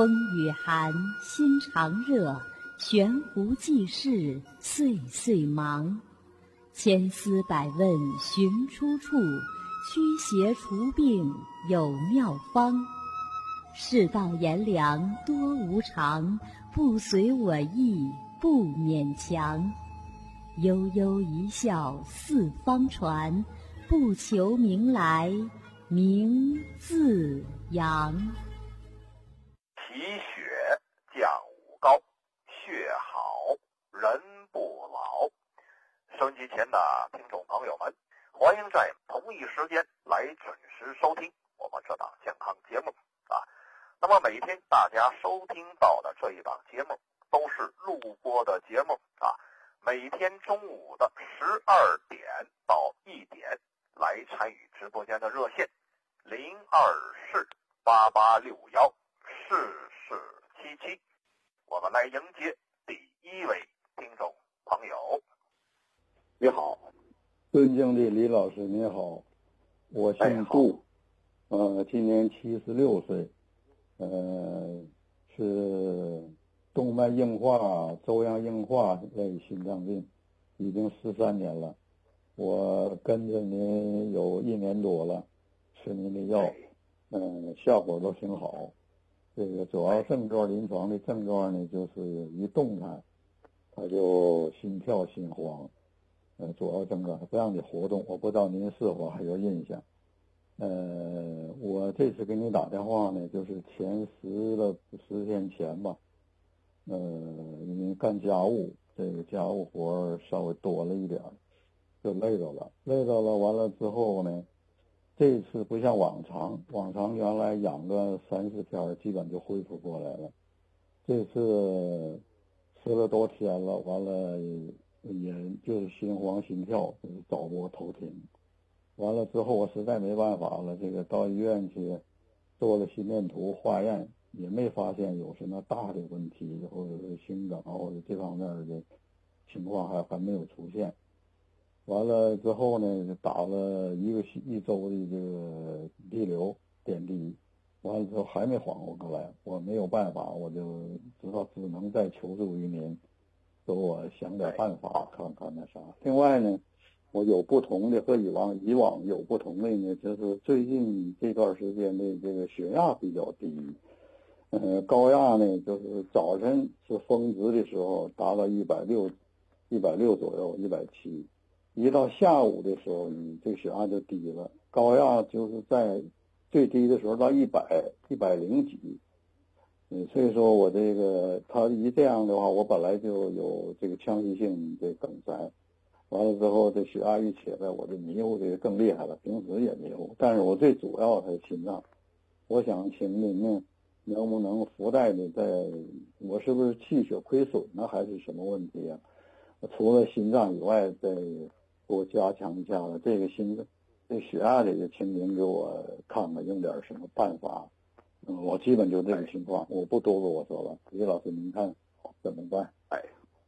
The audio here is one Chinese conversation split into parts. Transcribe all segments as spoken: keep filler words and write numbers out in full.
风雨寒，心常热，悬壶济世，岁岁忙。千思百问寻出处，驱邪除病有妙方。世道炎凉多无常，不随我意不勉强。悠悠一笑四方传，不求名来名自扬。 体血降五高，血好人不老。收音机前的听众朋友们，欢迎在同一时间来准时收听我们这档健康节目啊。那么每天大家收听到的这一档节目都是录播的节目啊。每天中午的十二点到一点来参与直播间的热线零二四八八六幺四四七七，我们来迎接第一位听众朋友。你好， 尊敬的李老师，你好，我姓杜，哎、呃，今年七十六岁，呃，是动脉硬化、粥样硬化类心脏病，已经十三年了。我跟着您有一年多了，吃您的药，嗯、呃，效果都挺好。这个主要症状，临床的症状呢，就是一动弹，他就心跳心慌。呃，主要症状是这样的活动，我不知道您是否还有印象。呃，我这次给你打电话呢，就是前十了十天前吧。呃，因为干家务，这个家务活稍微多了一点，就累着了，累着了。完了之后呢，这次不像往常，往常原来养个三四天，基本就恢复过来了。这次十了多天了，完了也就是心慌心跳，就是早搏头停。完了之后，我实在没办法了，这个到医院去做了心电图化验，也没发现有什么大的问题，或者是心梗或者这方面的情况还还没有出现。完了之后呢，就打了一个一周的这个滴流点滴，完了之后还没缓过过来，我没有办法，我就知道只能再求助于您，给我想点办法看看那啥。另外呢，我有不同的和以往以往有不同的呢，就是最近这段时间的这个血压比较低，呃，高压呢就是早晨是峰值的时候达到一百六，一百六左右，一百七，一到下午的时候，你这血压就低了，高压就是在最低的时候到一百，一百零几。嗯，所以说我这个他一这样的话，我本来就有这个腔隙性这梗塞。完了之后，这血压一起来，我这迷糊的更厉害了。平时也迷糊，但是我最主要还是心脏。我想请您呢，能不能附带的在，我是不是气血亏损呢，还是什么问题啊？除了心脏以外，再给我加强一下了这个心脏、这血压这个，请您给我看看用点什么办法。嗯，我基本就这个情况，我不多啰嗦了。李老师，您看怎么办？ 哎。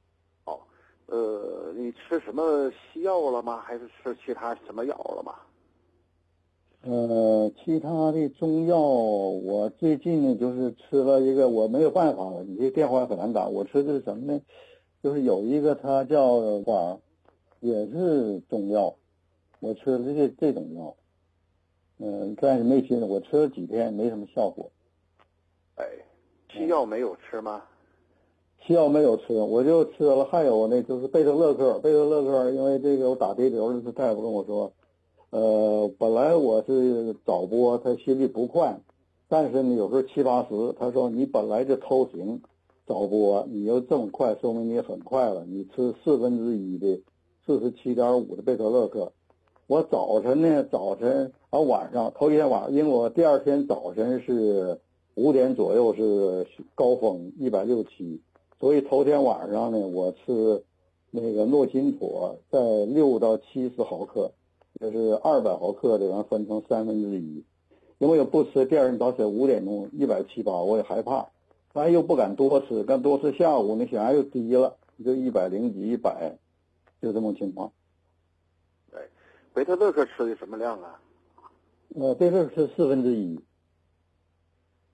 呃，你吃什么西药了吗？还是吃其他什么药了吗？ 呃，其他的中药，我最近呢就是吃了一个，我没有办法了，你这电话很难打。我吃的是什么呢？就是有一个它叫话，也是中药，我吃的这这种药，嗯、呃，但是没听，我吃了几天没什么效果。 哎，西药没有吃吗？ 西药没有吃，我就吃了。还有呢，就是贝特勒克，贝特勒克，因为这个我打滴流的时候，大夫跟我说，呃，本来我是早播，他心率不快，但是呢，有时候七八十，他说你本来就偷停早播，你又这么快，说明你很快了。你吃四分之一的四十七点五的贝特勒克，我早晨呢，早晨啊晚上，头一天晚上，因为我第二天早晨是五点左右是高峰一百六七。所以头天晚上呢，我吃那个诺金妥在六到七十毫克，就是二百毫克的，完分成三分之一。因为我不吃，第二天早晨五点钟一百七八，我也害怕，但又不敢多吃，敢多吃下午那血压又低了，就一百零几、一百，就这么情况。 对，贝特勒克吃的什么量啊？ 呃，贝特勒是四分之一。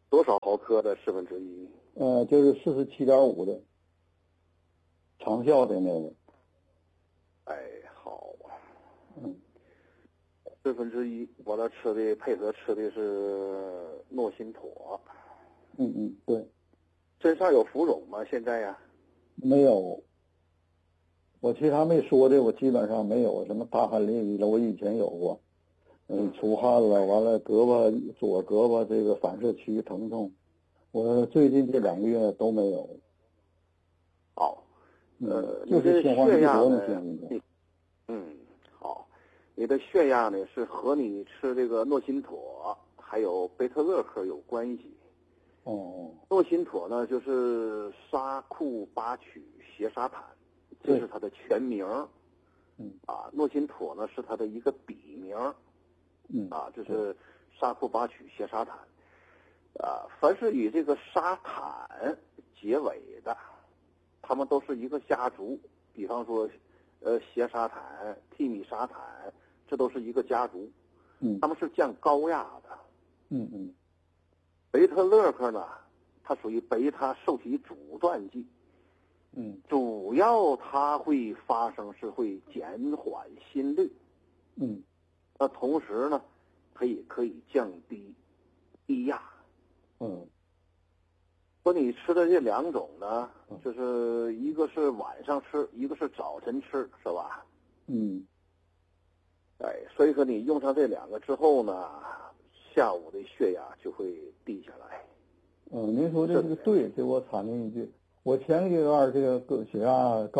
多少毫克的四分之一？ 呃，就是四十七点五的长效的那个。 哎，好， 嗯， 四分之一，我这吃的配合吃的是诺心妥。 嗯嗯，对。 身上有浮肿吗？现在呀？ 没有。我其他没说的，我基本上没有什么大汗淋漓了。我以前有过，嗯，出汗了，完了胳膊左胳膊这个反射区疼痛，我最近这两个月都没有。 好，呃， 嗯、就是血压呢？你嗯，好，你的血压呢是和你吃这个诺心妥还有贝特勒克有关系。 哦， 诺心妥呢就是沙库巴曲硒沙坦，这是它的全名。 嗯， 啊，诺心妥呢是它的一个笔名。 嗯， 啊，这是沙库巴曲硒沙坦。啊，凡是以这个沙坦结尾的，他们都是一个家族。比方说，呃，硒沙坦、替米沙坦，这都是一个家族。 嗯， 他们是降高压的。 嗯嗯。 贝特勒克呢，它属于贝塔受体阻断剂。 嗯， 主要它会发生是会减缓心率。 嗯， 那同时呢，它也可以降低低压。 嗯， 说你吃的这两种呢，就是一个是晚上吃，一个是早晨吃，是吧？ 嗯， 哎，所以说你用上这两个之后呢，下午的血压就会低下来。 嗯，您说这个对，这我插您一句，我前一段这个血压高。